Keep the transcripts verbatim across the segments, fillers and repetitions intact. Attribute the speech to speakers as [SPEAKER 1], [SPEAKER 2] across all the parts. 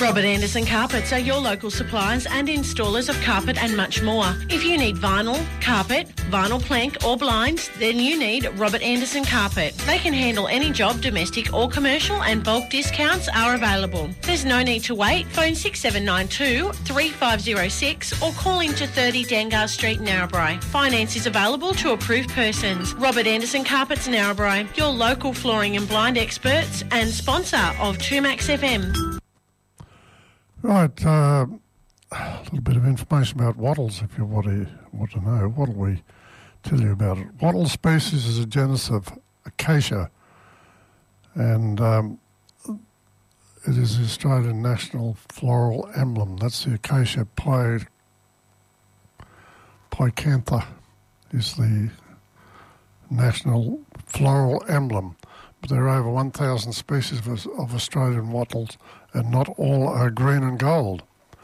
[SPEAKER 1] Robert Anderson Carpets are your local suppliers and installers of carpet and much more. If you need vinyl, carpet, vinyl plank or blinds, then you need Robert Anderson Carpet. They can handle any job, domestic or commercial, and bulk discounts are available. There's no need to wait. Phone six seven nine two, three five zero six or call into thirty Dangar Street, Narrabri. Finance is available to approved persons. Robert Anderson Carpets, Narrabri, your local flooring and blind experts and sponsor of two Max F M.
[SPEAKER 2] Right, uh, a little bit of information about wattles if you want to, want to know. What'll we tell you about it? Wattle species is a genus of acacia, and um, it is the Australian national floral emblem. That's the acacia pi, picantha is the national floral emblem. But there are over one thousand species of, of Australian wattles, and not all are green and gold.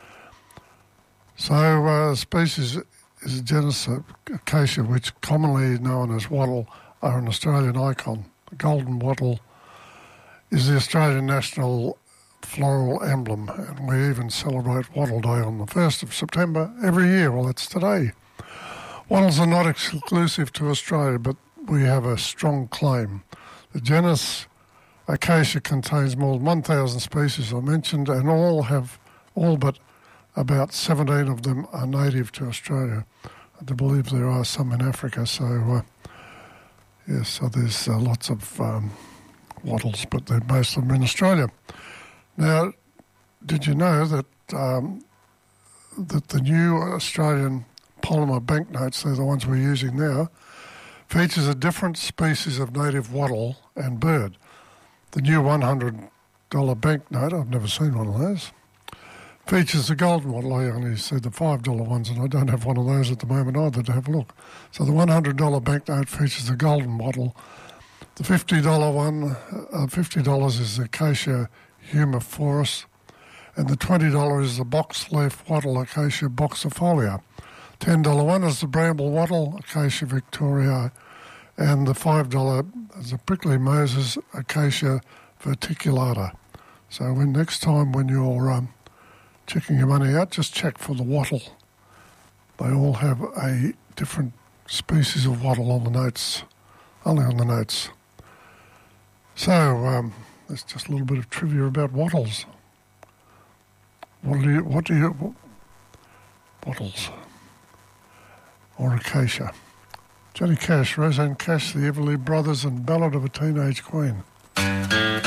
[SPEAKER 2] So uh, species is a genus of acacia, which commonly known as wattle, are an Australian icon. The golden wattle is the Australian national floral emblem, and we even celebrate Wattle Day on the first of September every year. Well, that's today. Wattles are not exclusive to Australia, but we have a strong claim. The genus Acacia contains more than one thousand species, I mentioned, and all have, all but about seventeen of them are native to Australia. I do believe there are some in Africa, so uh, yes, so there's uh, lots of um, wattles, but they're most of them in Australia. Now, did you know that um, that the new Australian polymer banknotes, they're the ones we're using now, features a different species of native wattle and bird. The new one hundred dollars banknote, I've never seen one of those, features the golden wattle. I only see the five dollar ones, and I don't have one of those at the moment either to have a look. So the one hundred dollars banknote features the golden wattle. The fifty dollars one, uh, fifty dollars is the Acacia humiformis, and the twenty dollars is the box leaf wattle, Acacia boxifolia. ten dollars one is the bramble wattle, Acacia victoria, and the five dollars is the prickly Moses, Acacia verticulata. So when next time when you're um, checking your money out, just check for the wattle. They all have a different species of wattle on the notes, only on the notes. So um, there's just a little bit of trivia about wattles. What do you, what do you, what, wattles or acacia? Johnny Cash, Roseanne Cash, the Everly Brothers, and Ballad of a Teenage Queen.